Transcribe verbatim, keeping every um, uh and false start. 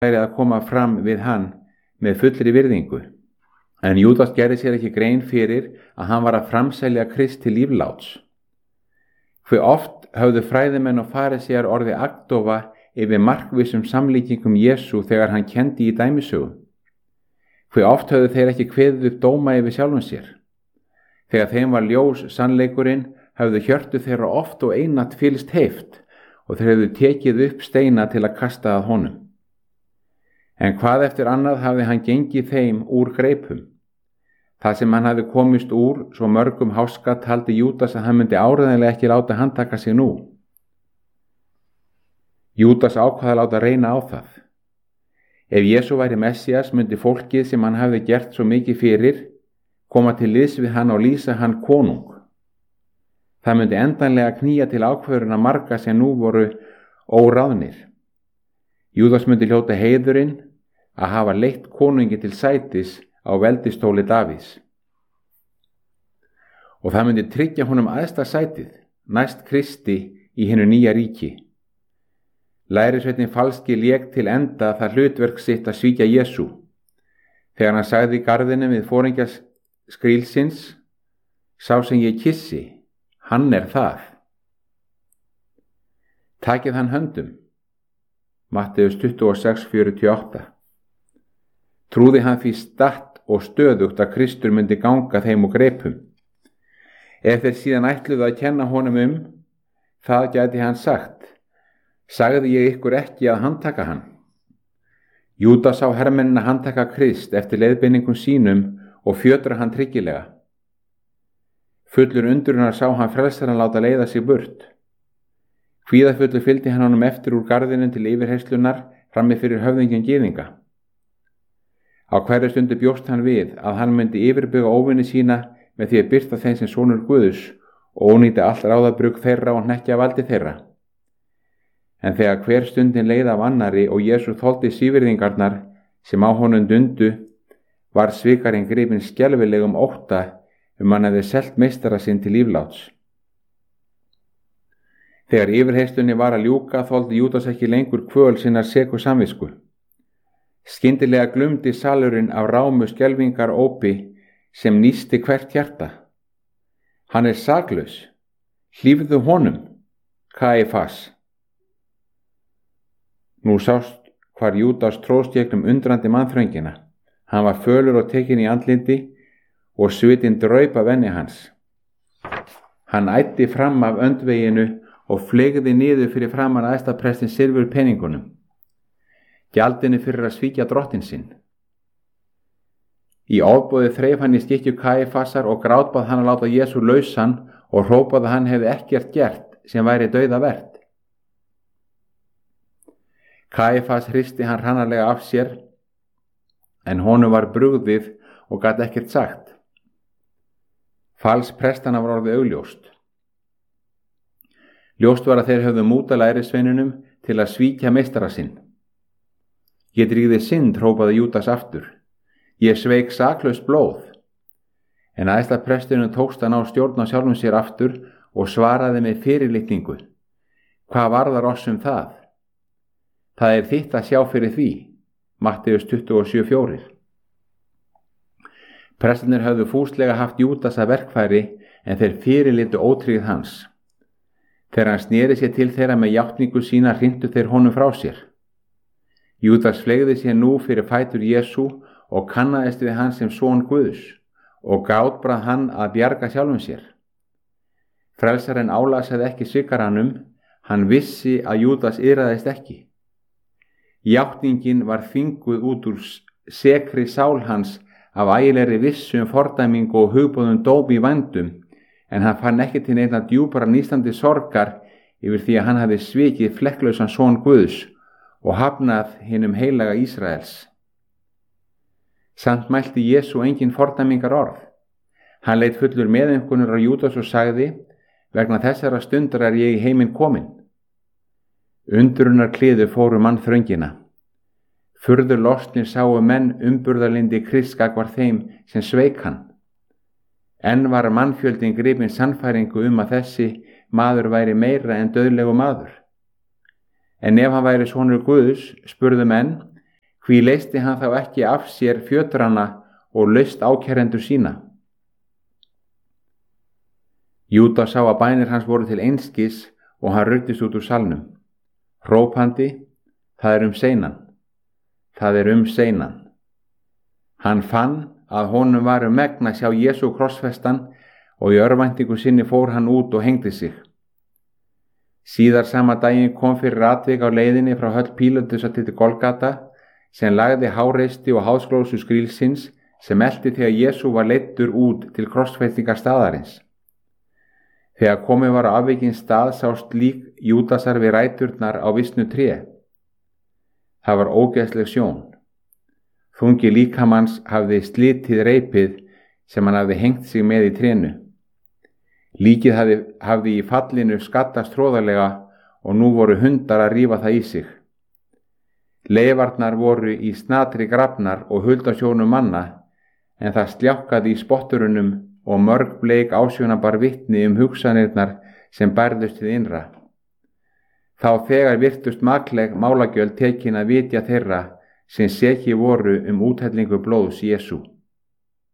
væri að koma fram við hann með fullri virðingu. En Júdas gerði sér ekki grein fyrir að hann var að framselja Krist til lífláts. Hve oft höfðu fræðimenn og farisíar orðið agndofa yfir markvissum samlíkingum Jesú þegar hann kenndi í dæmisögum. Hve oft höfðu þeir ekki kveðið upp dóma yfir sjálfum sér. Þegar þeim var ljós sannleikurinn höfðu hjörtu þeirra oft og einatt fylst heift og þeir höfðu tekið upp steina til að kasta að honum. En hvað eftir annað hafði hann gengið þeim úr greipum. Það sem hann hafði komist úr svo mörgum háska taldi Júdas að hann myndi áreiðanlega ekki láta handtaka sig nú. Júdas ákvað að láta reyna á það. Ef Jesú væri Messías myndi fólkið sem hann hafði gert svo mikið fyrir koma til liðs við hann og lýsa hann konung. Það myndi endanlega knýja til ákvörðuna marga sem nú voru óráðnir. Júdas myndi hljóta heiðurinn að hafa leitt konungi til sætis á veldistóli Davíðs. Og það myndi tryggja honum æðsta sætið, næst Kristi í hinu nýja ríki. Lærisveinninn falski lék til enda það hlutverk sitt að svíkja Jesú. Þegar hann sagði í garðinum við foringja skrílsins, sá sem ég kissi, hann er það. Takið hann höndum. Matteus tuttugu og sex fjörutíu og átta. Trúði hann því statt og stöðugt að Kristur myndi ganga þeim og greipum. Ef þeir síðan ætluðu að kenna honum um, það gæti hann sagt, sagði ég ykkur ekki að handtaka hann. Júdas sá hermennina handtaka Krist eftir leiðbeiningum sínum og fjötra hann tryggilega. Fullur undrunar sá hann frelsarann láta leiða sig burt. Kvíðafullur fylgdi hann honum eftir úr garðinum til yfirherslunar frammi fyrir höfðingjum gyðinga. Á hverju stundu bjóst hann við að hann myndi yfirbuga óvini sína með því að birta þeim sem sonur Guðs og ónýta allt ráðabrugg þeirra og hnekkja valdi þeirra. En þegar hver stundin leið af annari og Jesú þoldi svívirðingarnar sem á honum dundu, var svikarinn gripinn skelfilegum ótta um hann hefði selt meistara sinn til lífláts. Þegar yfirheyrslunni var að ljúka þoldi Júdas ekki lengur kvöl sinnar seku samvisku. Skyndilega glumdi salurinn af rámu skelfingar ópi sem nísti hvert hjarta. Hann er saklaus. Hlífðu honum, Kaífas. Nú sást hvar Júdas tróðst gegnum undrandi mannþröngina. Hann var fölur og tekinn í andliti og svitinn draup af enni hans. Hann æddi fram af öndveginu og fleygði niður fyrir framan æðstaprestin silfur peningunum. Gjaldinu fyrir að svíkja drottinn sinn. Í ofboði þreif hann í skikkju Kaífasar og grátbað hann að láta Jesú lausan og hrópaði að hann hefði ekkert gert sem væri dauðavert. Kaífas hristi hann hrannarlega af sér, en honum var brugðið og gat ekkert sagt. Fals prestana var orðið augljóst. Ljóst var að þeir höfðu múta lærisveinunum til að svíkja meistara sinn. Ég drýgði synd, hrópaði Júdas aftur. Ég sveik saklaus blóð. En æðsta presturinn tókst hann á stjórn á sjálfum sér aftur og svaraði með fyrirlitningu. Hvað varðar oss um það? Það er þitt að sjá fyrir því. Matteus tuttugu og sjö fjórir. Prestarnir höfðu fúslega haft Júdas að verkfæri en þeir fyrirlitu ótryggð hans. Þegar hann sneri sér til þeirra með játningu sína hrintu þeir honum frá sér. Júdas fleygði sér nú fyrir fætur Jesú og kannaðist við hann sem son Guðs og grátbrað hann að bjarga sjálfum sér. Frelsarinn álasaði ekki svikarannum, hann vissi að Júdas yrðaðist ekki. Játningin var þvinguð út úr sekri sál hans af ægilegri vissu um fordæmingu og hugboðum dómi í vændum, en hann fann ekki til neinna djúpara nístandi sorgar yfir því að hann hafði svikið flekklausan son Guðs og hafnað hinum heilaga Ísraels. Samt mælti Jesú engin fordæmingar orð. Hann leit fullur meðaumkunar á Júdas og sagði, vegna þessara stundar er ég í heiminn kominn. Undrunar kliðu fóru mannþröngina. Furður lostnir sáu menn umburðarlyndi Krists gagnvart þeim sem sveik hann. Enn var mannfjöldin gripinn sannfæringu um að þessi maður væri meira en dauðlegu maður. En ef hann væri sonur Guðs, spurðu menn, Hví leysti hann þá ekki af sér fjötrana og laust ákærendur sína? Júdas sá að bænir hans voru til einskis og hann ruddist út úr salnum, hrópandi: Það er um seinan, það er um seinan. Hann fann að honum var um megn að sjá Jesú krossfestan og í örvæntingu sinni fór hann út og hengdi sig. Síðar sama daginn kom fyrir atvik á leiðinni frá höll Pílatusar til Golgata, sem lagði háreysti og háðsglósu skrílsins sem elti þegar Jesú var leiddur út til krossfestingar staðarins. Þegar komið var á afvikinn stað sást lík Júdasar við ræturnar á visnu tré. Það var ógeðsleg sjón. Þungi líkamanns hafði slitið reipið sem hann hafði hengt sig með í trénu. Líkið hafði, hafði í fallinu skaddast hróðarlega og nú voru hundar að rífa það í sig. Leifarnar voru í snatri grafnar og huldasjónum manna, en það sljákkaði í spotturunum og mörg bleik ásjónabar vitni um hugsanirnar sem bærðust við innra. Þá þegar virtust makleg málagjöld tekin að vitja þeirra sem seki voru um úthellingu blóðs Jesú.